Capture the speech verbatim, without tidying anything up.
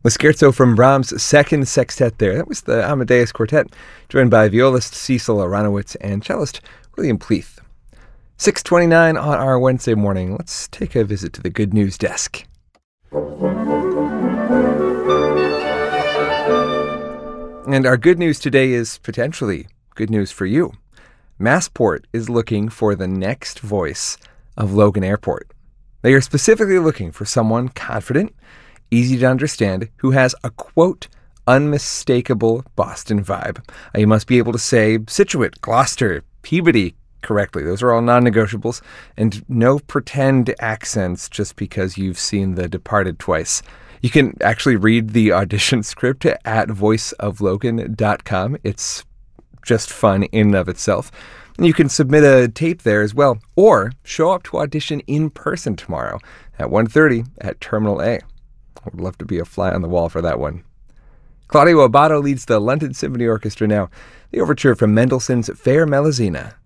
The scherzo from Brahms' second sextet there. That was the Amadeus Quartet, joined by violist Cecil Aronowitz and cellist William Pleath. six twenty-nine on our Wednesday morning. Let's take a visit to the Good News Desk. And our good news today is potentially good news for you. Massport is looking for the next voice of Logan Airport. They are specifically looking for someone confident, easy to understand, who has a, quote, unmistakable Boston vibe. Uh, you must be able to say Scituate, Gloucester, Peabody correctly. Those are all non-negotiables. And no pretend accents just because you've seen The Departed twice. You can actually read the audition script at voice of logan dot com. It's just fun in and of itself. And you can submit a tape there as well, or show up to audition in person tomorrow at one thirty at Terminal A. I would love to be a fly on the wall for that one. Claudio Abbado leads the London Symphony Orchestra now. The overture from Mendelssohn's Fair Melusina.